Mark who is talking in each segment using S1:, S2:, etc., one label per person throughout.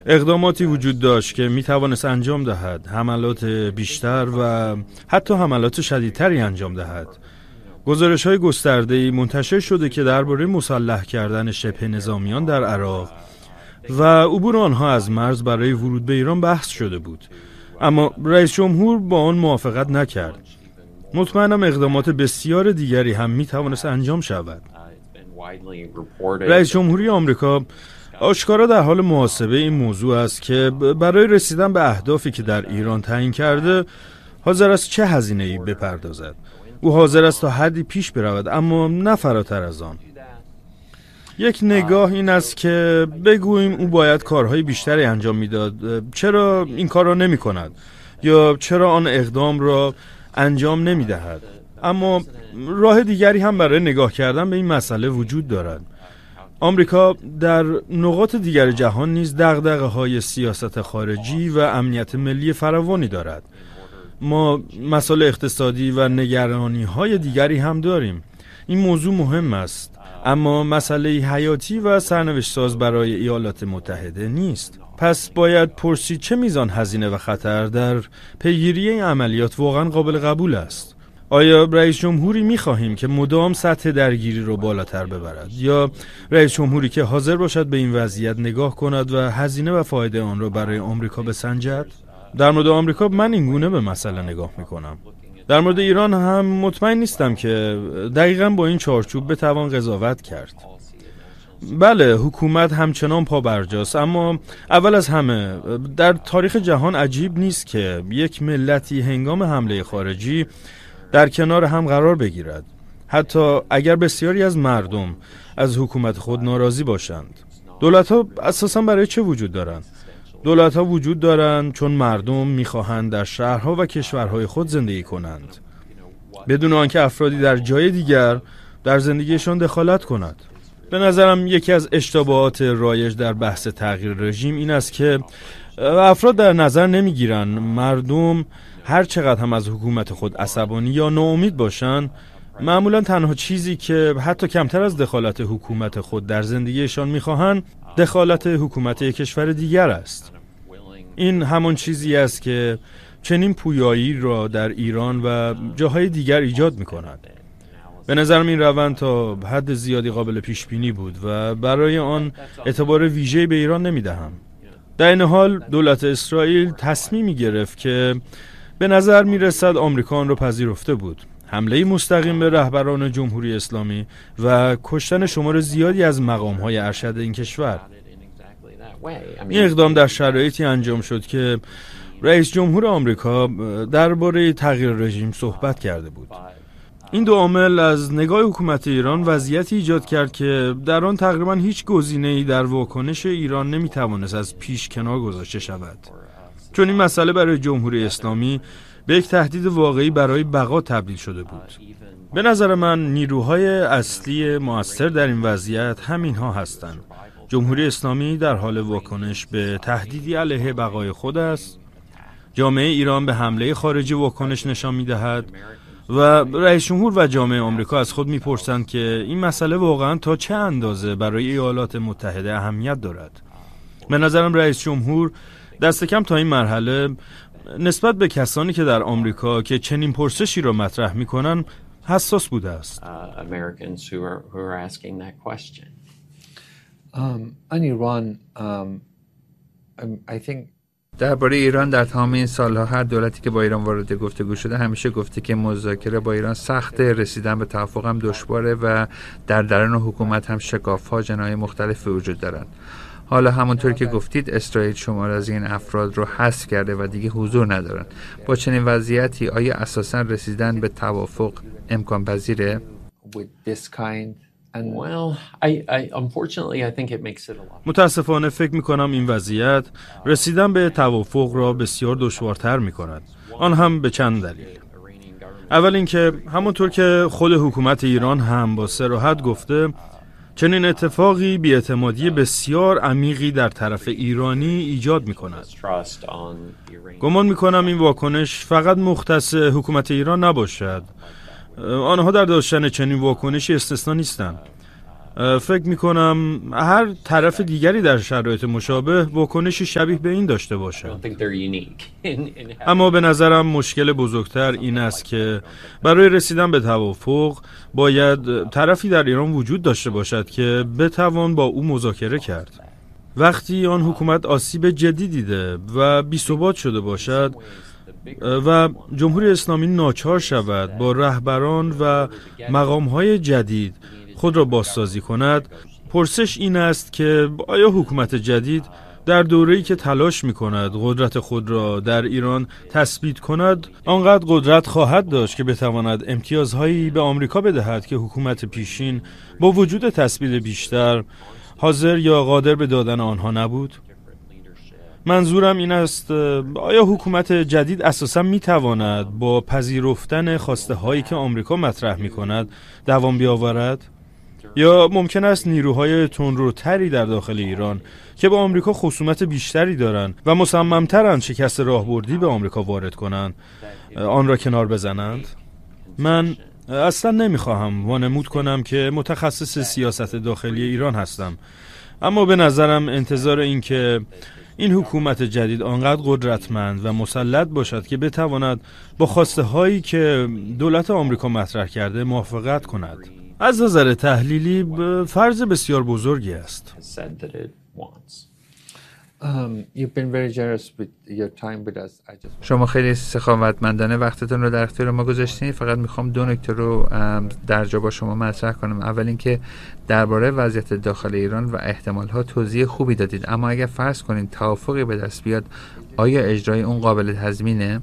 S1: اقداماتی وجود داشت که می توانست انجام دهد، حملات بیشتر و حتی حملات شدیدتری انجام دهد. گزارش‌های گسترده‌ای منتشر شده که درباره مسلح کردن شبه نظامیان در عراق و عبور آنها از مرز برای ورود به ایران بحث شده بود، اما رئیس جمهور با آن موافقت نکرد. مطمئنم اقدامات بسیار دیگری هم می توانست انجام شود. رئیس جمهوری آمریکا آشکارا در حال محاسبه این موضوع است که برای رسیدن به اهدافی که در ایران تعیین کرده حاضر است چه هزینه‌ای بپردازد. او حاضر است تا حدی پیش برود، اما نه فراتر از آن. یک نگاه این است که بگوییم او باید کارهای بیشتری انجام میداد، چرا این کار را نمی کند یا چرا آن اقدام را انجام نمی دهد. اما راه دیگری هم برای نگاه کردن به این مسئله وجود دارد. آمریکا در نقاط دیگر جهان نیز دغدغه‌های سیاست خارجی و امنیت ملی فراوانی دارد. ما مسائل اقتصادی و نگرانی‌های دیگری هم داریم. این موضوع مهم است، اما مسئله حیاتی و سرنوشت ساز برای ایالات متحده نیست. پس باید پرسید چه میزان هزینه و خطر در پیگیری این عملیات واقعا قابل قبول است. آیا رئیس جمهوری می‌خواهیم که مدام سطح درگیری رو بالاتر ببرد، یا رئیس جمهوری که حاضر باشد به این وضعیت نگاه کند و هزینه و فایده آن را برای آمریکا بسنجد؟ در مورد آمریکا من این گونه به مسئله نگاه می‌کنم. در مورد ایران هم مطمئن نیستم که دقیقاً با این چارچوب بتوان قضاوت کرد. بله، حکومت همچنان پابرجاست، اما اول از همه در تاریخ جهان عجیب نیست که یک ملتی هنگام حمله خارجی در کنار هم قرار بگیرد، حتی اگر بسیاری از مردم از حکومت خود ناراضی باشند. دولت‌ها اساساً برای چه وجود دارند؟ دولت‌ها وجود دارند چون مردم می‌خواهند در شهرها و کشورهای خود زندگی کنند، بدون آنکه افرادی در جای دیگر در زندگیشان دخالت کند. به نظرم یکی از اشتباهات رایج در بحث تغییر رژیم این است که افراد در نظر نمی‌گیرند مردم هر چقدر هم از حکومت خود عصبانی یا ناامید باشند، معمولا تنها چیزی که حتی کمتر از دخالت حکومت خود در زندگیشان می‌خواهند دخالت حکومت یک کشور دیگر است. این همان چیزی است که چنین پویایی را در ایران و جاهای دیگر ایجاد می‌کند. به نظرم این روند تا حد زیادی قابل پیش بینی بود و برای آن اعتبار ویژه‌ای به ایران نمی‌دهم. در این حال دولت اسرائیل تصمیمی گرفت که به نظر می‌رسد آمریکا آن را پذیرفته بود. حمله مستقیم به رهبران جمهوری اسلامی و کشتن شمار زیادی از مقام‌های ارشد این کشور. این اقدام در شرایطی انجام شد که رئیس جمهور آمریکا درباره تغییر رژیم صحبت کرده بود. این دو عامل از نگاه حکومت ایران وضعیتی ایجاد کرد که در آن تقریباً هیچ گزینه‌ای در واکنش ایران نمی‌توانست از پیش کنار گذاشته شود، چون این مسئله برای جمهوری اسلامی به یک تهدید واقعی برای بقا تبدیل شده بود. به نظر من نیروهای اصلی مؤثر در این وضعیت همینها هستند. جمهوری اسلامی در حال واکنش به تهدیدی علیه بقای خود است. جامعه ایران به حمله خارجی واکنش نشان می‌دهد و رئیس جمهور و جامعه آمریکا از خود می‌پرسند که این مسئله واقعاً تا چه اندازه برای ایالات متحده اهمیت دارد. به نظرم رئیس جمهور دست کم تا این مرحله نسبت به کسانی که در آمریکا که چنین پرسشی را مطرح می‌کنند حساس بوده است.
S2: درباره ایران در تمام این سالها هر دولتی که با ایران وارد گفتگو شده همیشه گفته که مذاکره با ایران سخته، رسیدن به توافق هم دشواره و در درون حکومت هم شکاف‌ها جناح مختلف وجود دارند. حالا همونطور که گفتید اسرائیل شمار از این افراد رو حذف کرده و دیگه حضور ندارن. با چنین وضعیتی آیا اساساً رسیدن به توافق امکان پذیره؟
S1: متاسفانه فکر می‌کنم این وضعیت رسیدن به توافق را بسیار دشوارتر می‌کند. آن هم به چند دلیل. اول اینکه همونطور که خود حکومت ایران هم با صراحت گفته، چنین اتفاقی بی‌اعتمادی بسیار عمیقی در طرف ایرانی ایجاد می‌کند. گمان می‌کنم این واکنش فقط مختص حکومت ایران نباشد. آنها در داشتن چنین واکنشی استثنا نیستند. فکر میکنم هر طرف دیگری در شرایط مشابه واکنشی شبیه به این داشته باشد. اما به نظرم مشکل بزرگتر این است که برای رسیدن به توافق باید طرفی در ایران وجود داشته باشد که بتوان با او مذاکره کرد. وقتی آن حکومت آسیب جدی دیده و بی‌ثبات شده باشد و جمهوری اسلامی ناچار شود با رهبران و مقام‌های جدید خود را بازسازی کند، پرسش این است که آیا حکومت جدید در دوره‌ای که تلاش می‌کند قدرت خود را در ایران تثبیت کند آنقدر قدرت خواهد داشت که بتواند امتیازهایی به آمریکا بدهد که حکومت پیشین با وجود تثبیت بیشتر حاضر یا قادر به دادن آنها نبود؟ منظورم این است آیا حکومت جدید اساساً می‌تواند با پذیرفتن خواسته هایی که آمریکا مطرح می‌کند دوام بیاورد؟ یا ممکن است نیروهای تندروتری در داخل ایران که با آمریکا خصومت بیشتری دارند و مصمم‌ترند شکست راهبردی به آمریکا وارد کنند آن را کنار بزنند؟ من اصلا نمیخواهم وانمود کنم که متخصص سیاست داخلی ایران هستم، اما به نظرم انتظار این که این حکومت جدید آنقدر قدرتمند و مسلط باشد که بتواند با خواسته هایی که دولت آمریکا مطرح کرده موافقت کند از نظر تحلیلی فرض بسیار بزرگی است.
S2: شما خیلی سخاوتمندانه وقتتون رو در اختیار ما گذاشتین. فقط میخوام دو نکته رو در جا با شما مطرح کنم. اول اینکه درباره وضعیت داخل ایران و احتمالها توضیح خوبی دادید، اما اگر فرض کنین توافقی به دست بیاد، آیا اجرای اون قابل تضمینه؟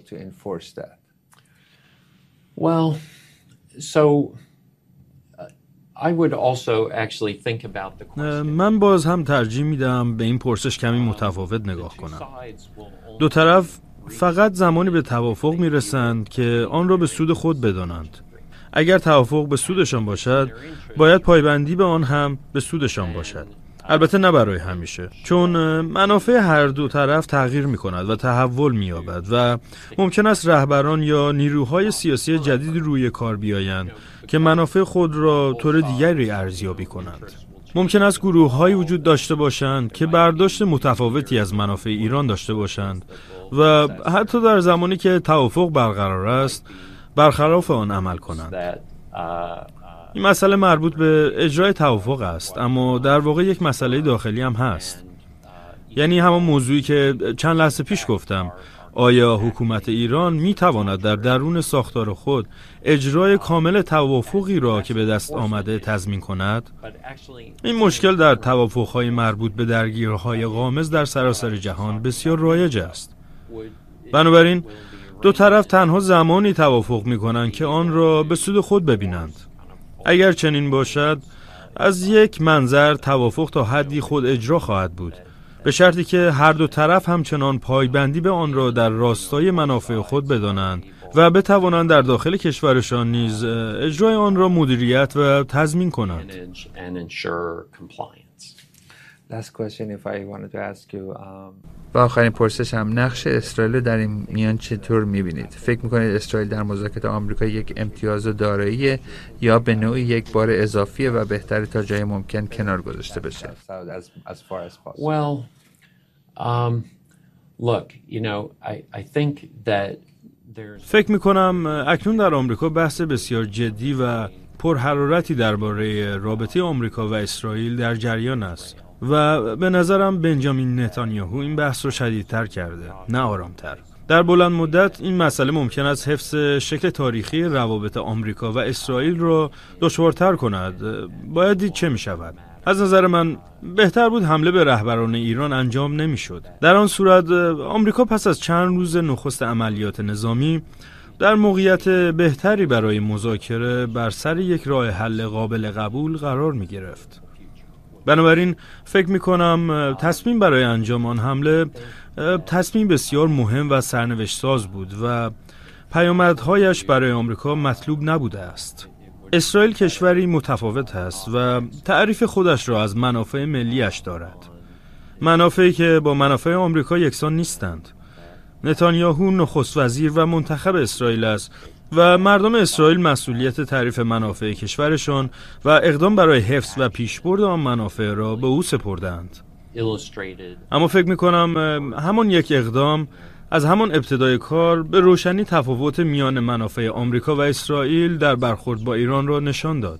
S1: من باز هم ترجیح میدم به این پرسش کمی متفاوت نگاه کنم. دو طرف فقط زمانی به توافق میرسند که آن را به سود خود بدانند. اگر توافق به سودشان باشد، باید پایبندی به آن هم به سودشان باشد. البته نه برای همیشه، چون منافع هر دو طرف تغییر می‌کند و تحول می‌یابد و ممکن است رهبران یا نیروهای سیاسی جدید روی کار بیایند که منافع خود را طور دیگری ارزیابی کنند. ممکن است گروه‌هایی وجود داشته باشند که برداشت متفاوتی از منافع ایران داشته باشند و حتی در زمانی که توافق برقرار است، برخلاف آن عمل کنند. این مسئله مربوط به اجرای توافق است، اما در واقع یک مسئله داخلی هم هست. یعنی همان موضوعی که چند لحظه پیش گفتم، آیا حکومت ایران می تواند در درون ساختار خود اجرای کامل توافقی را که به دست آمده تضمین کند؟ این مشکل در توافق‌های مربوط به درگیری‌های غامض در سراسر جهان بسیار رایج است. بنابراین دو طرف تنها زمانی توافق می‌کنند که آن را به سود خود ببینند. اگر چنین باشد، از یک منظر توافق تا حدی خود اجرا خواهد بود، به شرطی که هر دو طرف همچنان پایبندی به آن را در راستای منافع خود بدانند و بتوانند در داخل کشورشان نیز اجرای آن را مدیریت و تضمین کنند.
S2: و آخرین پرسشم، نقش اسرائیل در این میان چطور میبینید؟ فکر میکنید اسرائیل در مذاکرات آمریکا یک امتیاز داراییه یا به نوعی یک بار اضافیه و بهتره تا جای ممکن کنار گذاشته بشه؟
S1: فکر میکنم اکنون در آمریکا بحث بسیار جدی و پرحرارتی درباره رابطه آمریکا و اسرائیل در جریان است و به نظرم بنجامین نتانیاهو این بحث رو شدیدتر کرده، نه آرامتر. در بلند مدت این مسئله ممکن است حفظ شکل تاریخی روابط آمریکا و اسرائیل را دشوارتر کند. باید دید چه می شود. از نظر من بهتر بود حمله به رهبران ایران انجام نمی شد. در آن صورت آمریکا پس از چند روز نخست عملیات نظامی در موقعیت بهتری برای مذاکره بر سر یک راه حل قابل قبول قرار می گرفت. بنابراین فکر می کنم تصمیم برای انجام آن حمله تصمیم بسیار مهم و سرنوشت ساز بود و پیامدهایش برای آمریکا مطلوب نبوده است. اسرائیل کشوری متفاوت است و تعریف خودش را از منافع ملیش دارد. منافعی که با منافع آمریکا یکسان نیستند. نتانیاهو نخست وزیر و منتخب اسرائیل است و مردم اسرائیل مسئولیت تعریف منافع کشورشان و اقدام برای حفظ و پیشبرد آن منافع را به او سپردند. اما فکر می‌کنم همان یک اقدام از همان ابتدای کار به روشنی تفاوت میان منافع آمریکا و اسرائیل در برخورد با ایران را نشان داد.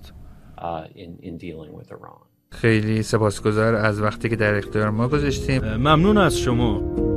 S2: خیلی سپاسگزار از وقتی که در اختیار ما گذاشتیم.
S1: ممنون از شما.